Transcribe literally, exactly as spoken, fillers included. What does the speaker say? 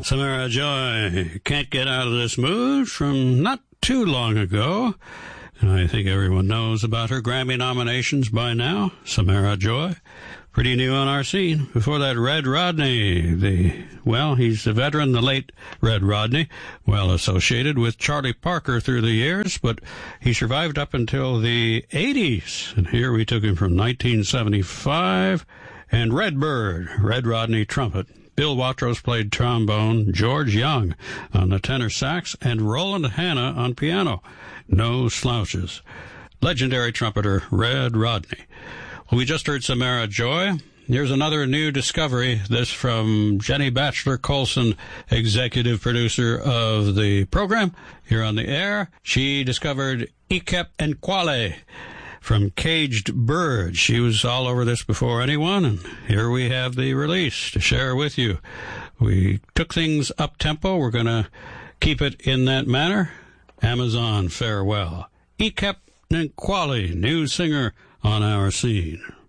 Samara Joy, Can't Get Out of This Mood, from not too long ago. And I think everyone knows about her Grammy nominations by now. Samara Joy, pretty new on our scene. Before that, Red Rodney, the, well, he's a veteran, the late Red Rodney, well associated with Charlie Parker through the years, but he survived up until the eighties. And here we took him from nineteen seventy-five. And Redbird, Red Rodney trumpet. Bill Watrous played trombone, George Young on the tenor sax, and Roland Hanna on piano. No slouches. Legendary trumpeter, Red Rodney. Well, we just heard Samara Joy. Here's another new discovery, this from Jenny Batchelor Colson, executive producer of the program here on the air. She discovered Ikep Nkwale from Caged Bird. She was all over this before anyone, and here we have the release to share with you. We took things up-tempo. We're going to keep it in that manner. Amazon, farewell. Ikep Nkwale, new singer on our scene.